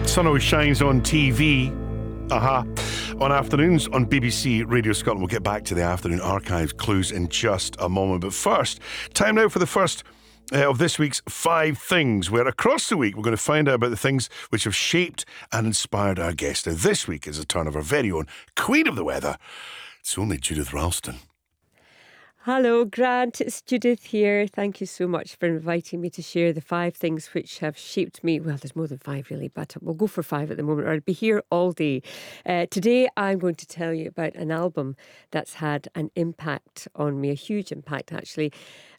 Sun always shines on TV. On afternoons on BBC Radio Scotland. We'll get back to the afternoon archive clues in just a moment. But first, time now for the first of this week's 5 things, where across the week we're going to find out about the things which have shaped and inspired our guest. Now, this week is the turn of our very own Queen of the Weather. It's only Judith Ralston. Hello, Grant. It's Judith here. Thank you so much for inviting me to share the 5 things which have shaped me. Well, there's more than 5 really, but we'll go for 5 at the moment, or I'd be here all day. Today, I'm going to tell you about an album that's had an impact on me, a huge impact actually.